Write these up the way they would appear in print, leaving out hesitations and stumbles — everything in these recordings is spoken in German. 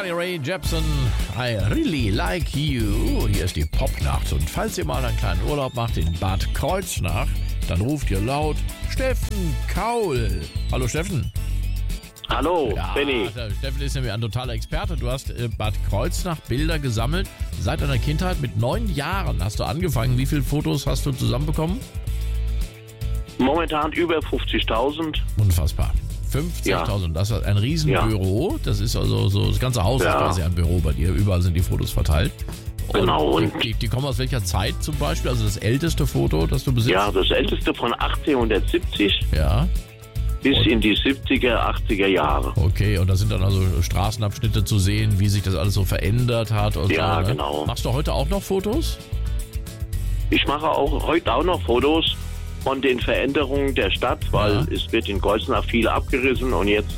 Carly Rae Jepsen, I Really Like You. Hier ist die Popnacht. Und falls ihr mal einen kleinen Urlaub macht in Bad Kreuznach, dann ruft ihr laut Steffen Kaul. Hallo Steffen. Hallo, Ja, Benny. der Steffen ist nämlich ein totaler Experte. Du hast Bad Kreuznach Bilder gesammelt. Seit deiner Kindheit mit 9 Jahren hast du angefangen. Wie viele Fotos hast du zusammenbekommen? Momentan über 50.000. Unfassbar. 50.000, das ist ein Riesenbüro. Das ist also so, das ganze Haus ist quasi ein Büro bei dir. Überall sind die Fotos verteilt. Genau. Und die kommen aus welcher Zeit zum Beispiel? Also das älteste Foto, das du besitzt? Ja, das älteste von 1870 Ja. bis in die 70er, 80er Jahre. Okay, und da sind dann also Straßenabschnitte zu sehen, wie sich das alles so verändert hat und Ja, so. Ne? genau. Machst du heute auch noch Fotos? Ich mache heute auch noch Fotos von den Veränderungen der Stadt, weil es wird in Kreuznach viel abgerissen und jetzt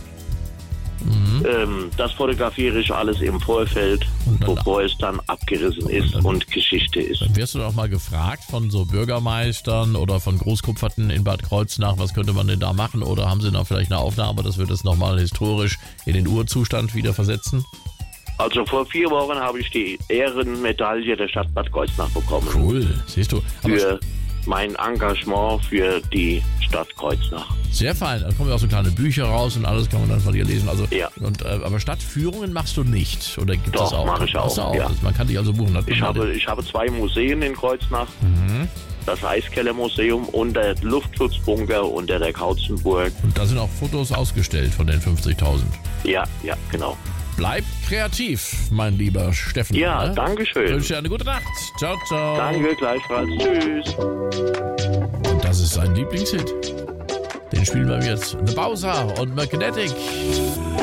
das fotografiere ich alles im Vorfeld, bevor es dann abgerissen ist und Geschichte ist. Dann wirst du doch mal gefragt von so Bürgermeistern oder von Großkupferten in Bad Kreuznach, was könnte man denn da machen? Oder haben sie noch vielleicht eine Aufnahme, dass wir das nochmal historisch in den Urzustand wieder versetzen? Also vor 4 Wochen habe ich die Ehrenmedaille der Stadt Bad Kreuznach bekommen. Cool, siehst du. Aber Für mein Engagement für die Stadt Kreuznach. sehr fein, da kommen ja auch so kleine Bücher raus und alles kann man dann von dir lesen. Also, Ja. Aber Stadtführungen machst du nicht? Oder gibt Doch, es auch? mache ich auch, Machst du ja. Also man kann dich also buchen. Ich habe 2 Museen in Kreuznach. Das Eiskellermuseum und der Luftschutzbunker unter der Kautzenburg. Und da sind auch Fotos ausgestellt von den 50.000. Ja, genau. Bleib kreativ, mein lieber Steffen. Ja, ne? danke Ich schön. wünsche dir eine gute Nacht. Ciao, ciao. Danke, gleichfalls. Tschüss. Und das ist sein Lieblingshit. Den spielen wir jetzt. The Bowser und Magnetic.